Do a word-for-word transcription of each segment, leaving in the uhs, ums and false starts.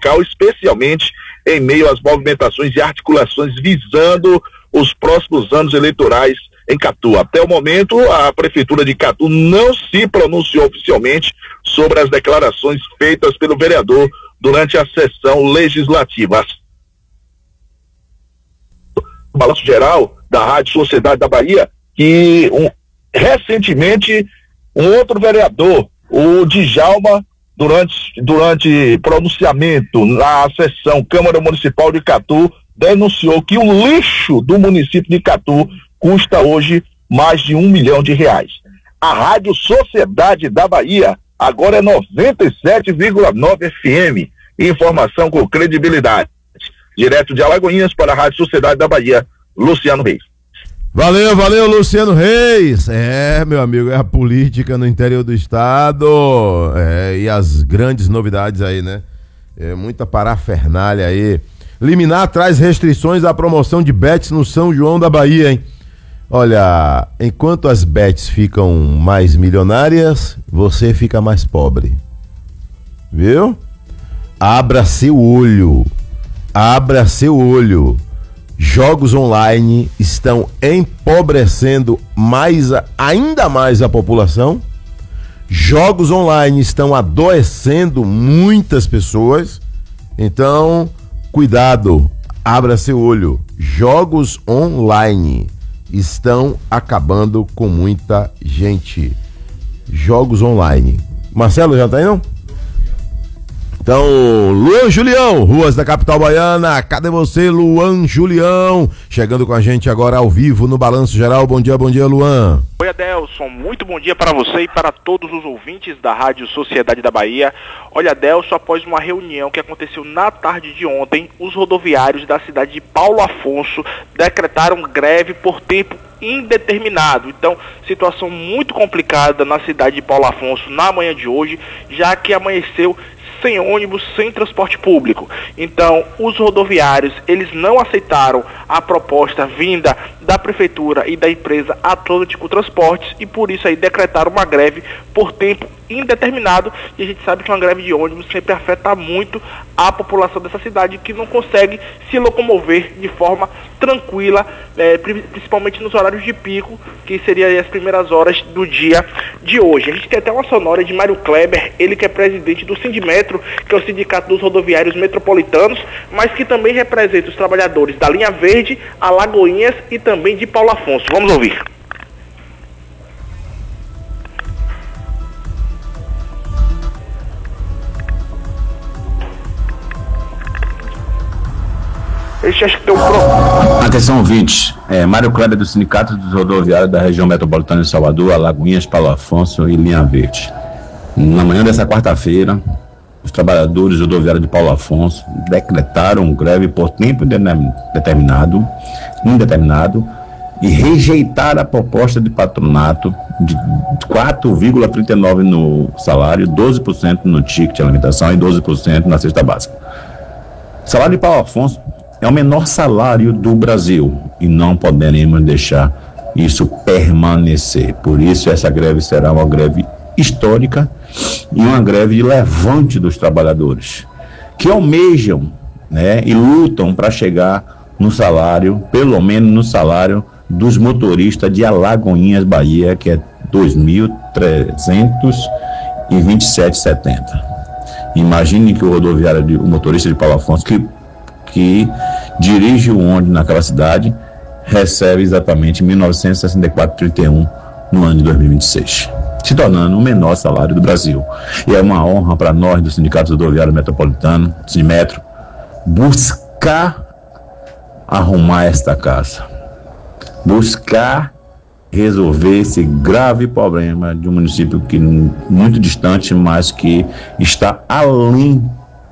local, especialmente em meio às movimentações e articulações visando os próximos anos eleitorais em Catu. Até o momento, a Prefeitura de Catu não se pronunciou oficialmente sobre as declarações feitas pelo vereador durante a sessão legislativa. O balanço geral da Rádio Sociedade da Bahia, que um, recentemente um outro vereador, o Djalma, durante, durante pronunciamento na sessão Câmara Municipal de Catu, denunciou que o lixo do município de Catu custa hoje mais de um milhão de reais. A Rádio Sociedade da Bahia agora é noventa e sete vírgula nove F M. Informação com credibilidade. Direto de Alagoinhas para a Rádio Sociedade da Bahia, Luciano Reis. Valeu, valeu, Luciano Reis. É, meu amigo, é a política no interior do estado. É, e as grandes novidades aí, né? É, muita parafernália aí. Liminar traz restrições à promoção de bets no São João da Bahia, hein? Olha, enquanto as bets ficam mais milionárias, você fica mais pobre. Viu? Abra seu olho. Abra seu olho. Jogos online estão empobrecendo mais, ainda mais a população. Jogos online estão adoecendo muitas pessoas. Então, cuidado, abra seu olho. Jogos online estão acabando com muita gente. Jogos online. Marcelo, já tá aí, não? Então, Luan Julião, ruas da capital baiana, cadê você, Luan Julião? Chegando com a gente agora ao vivo no Balanço Geral. Bom dia, bom dia, Luan. Oi, Adelson, muito bom dia para você e para todos os ouvintes da Rádio Sociedade da Bahia. Olha, Adelson, após uma reunião que aconteceu na tarde de ontem, os rodoviários da cidade de Paulo Afonso decretaram greve por tempo indeterminado. Então, situação muito complicada na cidade de Paulo Afonso na manhã de hoje, já que amanheceu sem ônibus, sem transporte público. Então, os rodoviários, eles não aceitaram a proposta vinda da Prefeitura e da empresa Atlântico Transportes e por isso aí decretaram uma greve por tempo indeterminado, e a gente sabe que uma greve de ônibus sempre afeta muito a população dessa cidade, que não consegue se locomover de forma tranquila, é, principalmente nos horários de pico, que seriam as primeiras horas do dia de hoje. A gente tem até uma sonora de Mário Kleber, ele que é presidente do Sindimetro, que é o Sindicato dos Rodoviários Metropolitanos, mas que também representa os trabalhadores da linha verde, Alagoinhas e também de Paulo Afonso. Vamos ouvir. Atenção, ouvintes. É, Mário Kleber do Sindicato dos Rodoviários da região metropolitana de Salvador, Alagoinhas, Paulo Afonso e Linha Verde. Na manhã dessa quarta-feira, os trabalhadores rodoviários de Paulo Afonso decretaram greve por tempo determinado, indeterminado e rejeitaram a proposta de patronato de quatro vírgula trinta e nove por cento no salário, doze por cento no ticket de alimentação e doze por cento na cesta básica. O salário de Paulo Afonso é o menor salário do Brasil e não poderemos deixar isso permanecer. Por isso, essa greve será uma greve histórica e uma greve de levante dos trabalhadores que almejam, né, e lutam para chegar no salário, pelo menos no salário dos motoristas de Alagoinhas, Bahia, que é dois mil trezentos e vinte e sete reais e setenta centavos. Imagine que o rodoviário, de, o motorista de Paulo Afonso, que que dirige o ônibus naquela cidade, recebe exatamente mil novecentos e sessenta e quatro reais e trinta e um centavos no ano de dois mil e vinte e seis, se tornando o menor salário do Brasil. E é uma honra para nós do Sindicato Rodoviário Metropolitano, Sindimetro, buscar arrumar esta casa, buscar resolver esse grave problema de um município que muito distante, mas que está além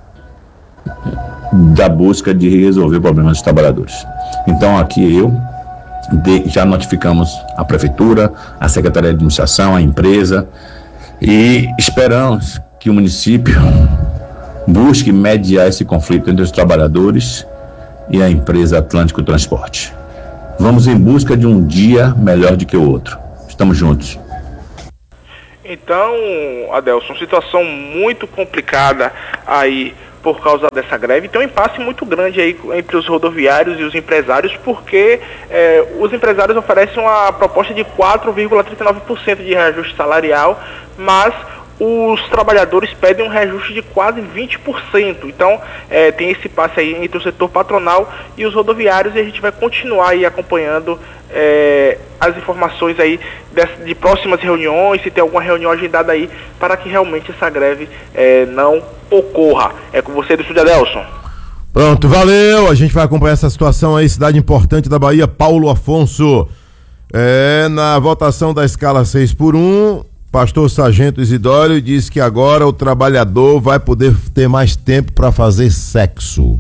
da busca de resolver o problema dos trabalhadores. Então aqui eu de, já notificamos a Prefeitura, a Secretaria de Administração, a empresa, e esperamos que o município busque mediar esse conflito entre os trabalhadores e a empresa Atlântico Transporte. Vamos em busca de um dia melhor do que o outro. Estamos juntos. Então, Adelson, situação muito complicada aí por causa dessa greve. Tem um impasse muito grande aí entre os rodoviários e os empresários, porque é, os empresários oferecem uma proposta de quatro vírgula trinta e nove por cento de reajuste salarial, mas os trabalhadores pedem um reajuste de quase vinte por cento. Então, é, tem esse passe aí entre o setor patronal e os rodoviários, e a gente vai continuar aí acompanhando é, as informações aí de, de próximas reuniões, se tem alguma reunião agendada aí, para que realmente essa greve é, não ocorra. É com você do Estúdio, Adelson. Pronto, valeu. A gente vai acompanhar essa situação aí, cidade importante da Bahia, Paulo Afonso. É, na votação da escala seis por um, Pastor Sargento Isidório diz que agora o trabalhador vai poder ter mais tempo para fazer sexo.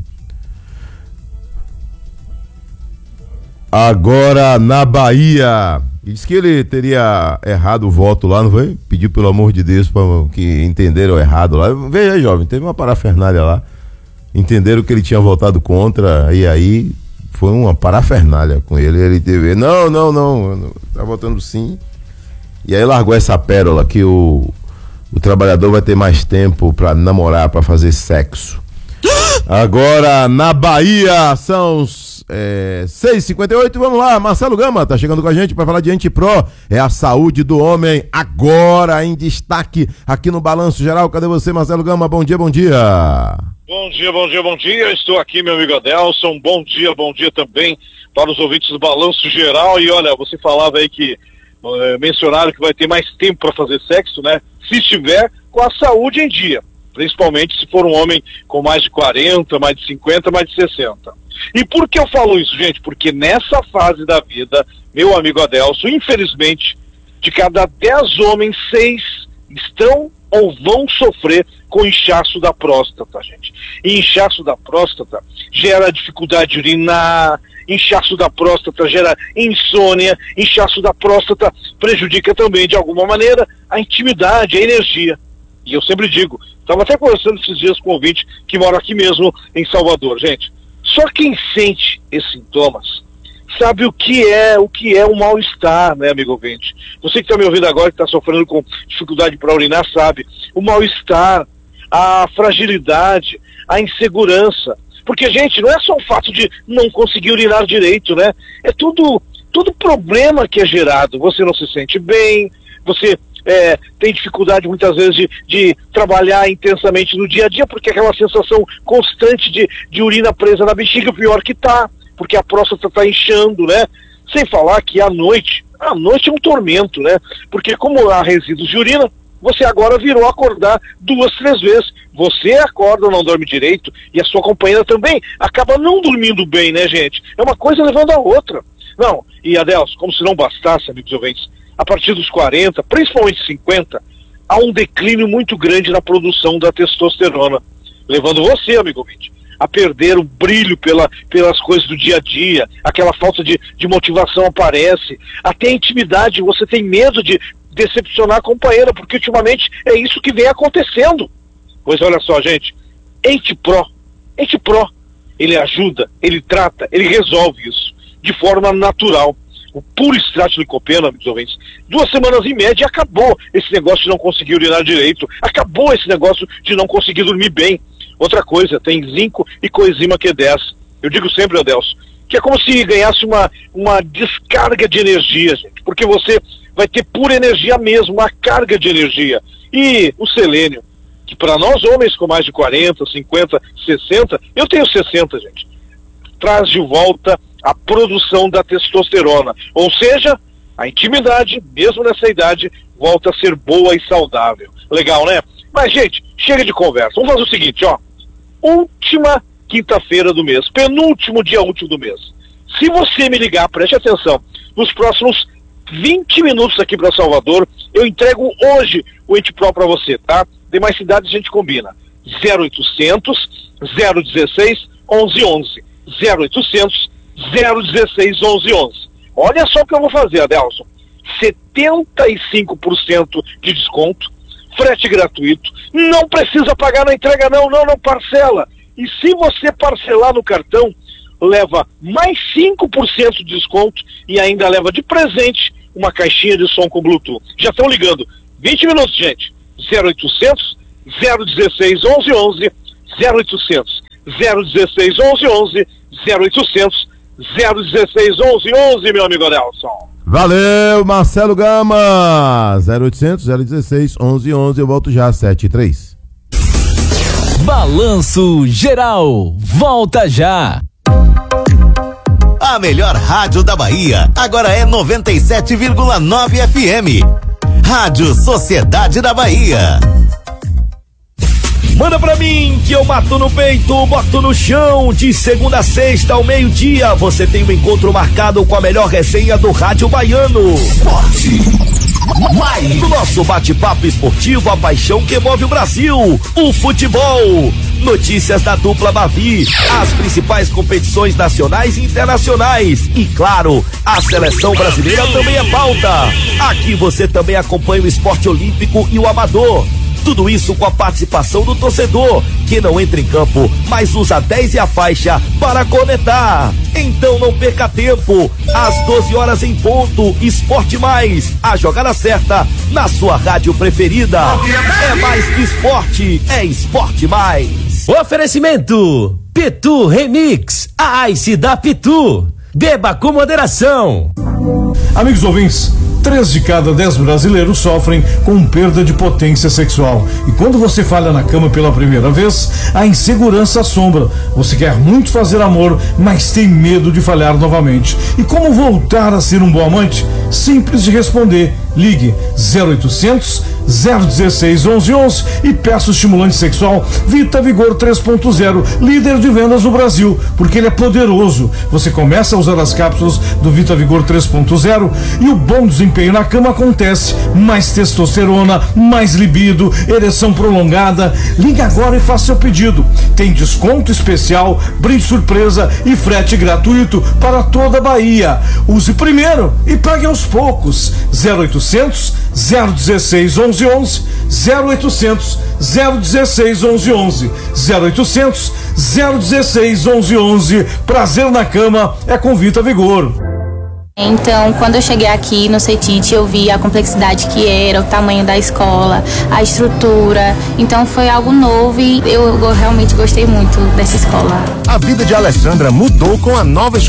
Agora na Bahia, diz que ele teria errado o voto lá, não foi? Pediu pelo amor de Deus para que entenderam errado lá. Veja aí, jovem, teve uma parafernália lá. Entenderam que ele tinha votado contra, e aí foi uma parafernália com ele. Ele teve, não, não, não, tá votando sim. E aí largou essa pérola que o, o trabalhador vai ter mais tempo para namorar, para fazer sexo. Agora na Bahia são é, seis e cinquenta e oito, vamos lá, Marcelo Gama tá chegando com a gente para falar de Antipro, é a saúde do homem agora em destaque aqui no Balanço Geral. Cadê você, Marcelo Gama? Bom dia, bom dia. Bom dia, bom dia, bom dia, eu estou aqui, meu amigo Adelson, bom dia, bom dia também para os ouvintes do Balanço Geral. E olha, você falava aí que uh, mencionaram que vai ter mais tempo para fazer sexo, né? Se estiver com a saúde em dia, principalmente se for um homem com mais de quarenta, mais de cinquenta, mais de sessenta. E por que eu falo isso, gente? Porque nessa fase da vida, meu amigo Adelson, infelizmente, de cada dez homens, seis estão ou vão sofrer com inchaço da próstata, gente. E inchaço da próstata gera dificuldade de urinar, inchaço da próstata gera insônia, inchaço da próstata prejudica também, de alguma maneira, a intimidade, a energia. E eu sempre digo, estava até conversando esses dias com um ouvinte que mora aqui mesmo em Salvador, gente. Só quem sente esses sintomas sabe o que é o que é o mal-estar, né, amigo ouvinte? Você que está me ouvindo agora, que está sofrendo com dificuldade para urinar, sabe o mal-estar, a fragilidade, a insegurança. Porque, gente, não é só o fato de não conseguir urinar direito, né? É tudo, tudo problema que é gerado. Você não se sente bem, você é, tem dificuldade muitas vezes de, de trabalhar intensamente no dia a dia, porque aquela sensação constante de, de urina presa na bexiga, pior que tá, porque a próstata está inchando, né? Sem falar que à noite, à noite é um tormento, né? Porque como há resíduos de urina, você agora virou a acordar duas, três vezes. Você acorda, não dorme direito, e a sua companheira também acaba não dormindo bem, né, gente? É uma coisa levando a outra. Não, e Adelson, como se não bastasse, amigos ouvintes, a partir dos quarenta, principalmente cinquenta, há um declínio muito grande na produção da testosterona, levando você, amigo ouvinte, a perder o brilho pela, pelas coisas do dia a dia, aquela falta de, de motivação aparece, até a intimidade, você tem medo de decepcionar a companheira, porque ultimamente é isso que vem acontecendo. Pois olha só, gente, Antipro, Antipro, ele ajuda, ele trata, ele resolve isso, de forma natural. O puro extrato de licopeno, amigos ouvintes, duas semanas em média, acabou esse negócio de não conseguir urinar direito, acabou esse negócio de não conseguir dormir bem. Outra coisa, tem zinco e coenzima Q dez. Eu digo sempre, Adelson, que é como se ganhasse uma, uma descarga de energia, gente, porque você vai ter pura energia mesmo, uma carga de energia. E o selênio, que para nós homens com mais de quarenta, cinquenta, sessenta, eu tenho sessenta, gente, traz de volta a produção da testosterona, ou seja, a intimidade, mesmo nessa idade, volta a ser boa e saudável. Legal, né? Mas, gente, chega de conversa. Vamos fazer o seguinte, ó. Última quinta-feira do mês, penúltimo dia útil do mês. Se você me ligar, preste atenção, nos próximos vinte minutos aqui para Salvador, eu entrego hoje o Antipro para você, tá? Demais cidades a gente combina. zero oitocentos, zero dezesseis, onze onze. zero oitocentos, zero dezesseis, onze onze. Olha só o que eu vou fazer, Adelson. setenta e cinco por cento de desconto, frete gratuito, não precisa pagar na entrega não, não, não parcela. E se você parcelar no cartão, leva mais cinco por cento de desconto e ainda leva de presente uma caixinha de som com Bluetooth. Já estão ligando. vinte minutos, gente. zero oitocentos, zero dezesseis, onze onze. zero oitocentos, zero dezesseis, onze, onze, zero oitocentos, zero dezesseis, onze, onze, meu amigo Nelson. Valeu, Marcelo Gama. zero oitocentos, zero dezesseis, onze, onze. Eu volto já, sete e três. Balanço Geral. Volta já. A melhor rádio da Bahia agora é noventa e sete vírgula nove F M. Rádio Sociedade da Bahia. Manda pra mim que eu bato no peito, boto no chão. De segunda a sexta ao meio-dia, você tem um encontro marcado com a melhor resenha do rádio baiano. Esporte. Mais do nosso bate-papo esportivo, a paixão que move o Brasil, o futebol. Notícias da dupla Bavi, as principais competições nacionais e internacionais. E claro, a seleção brasileira também é pauta. Aqui você também acompanha o esporte olímpico e o amador. Tudo isso com a participação do torcedor, que não entra em campo, mas usa dez e a faixa para conectar. Então não perca tempo. Às doze horas em ponto, Esporte Mais, a jogada certa na sua rádio preferida. É mais que esporte, é Esporte Mais. Oferecimento Pitu Remix, a Ice da Pitu. Beba com moderação. Amigos ouvintes, três de cada dez brasileiros sofrem com perda de potência sexual. E quando você falha na cama pela primeira vez, a insegurança assombra. Você quer muito fazer amor, mas tem medo de falhar novamente. E como voltar a ser um bom amante? Simples de responder. Ligue zero oitocentos, zero dezesseis, onze, onze e peça o estimulante sexual Vita Vigor três ponto zero, líder de vendas no Brasil, porque ele é poderoso. Você começa a usar as cápsulas do Vita Vigor três ponto zero e o bom desempenho na cama acontece. Mais testosterona, mais libido, ereção prolongada. Ligue agora e faça seu pedido. Tem desconto especial, brinde surpresa e frete gratuito para toda a Bahia. Use primeiro e pague aos poucos. zero oitocentos, zero dezesseis, onze, onze, zero oitocentos, zero dezesseis, onze, onze, zero oitocentos, zero dezesseis, onze, onze. Prazer na cama é com Vita Vigor. Então, quando eu cheguei aqui no CETIT, eu vi a complexidade que era, o tamanho da escola, a estrutura. Então, foi algo novo e eu, eu realmente gostei muito dessa escola. A vida de Alessandra mudou com a nova escola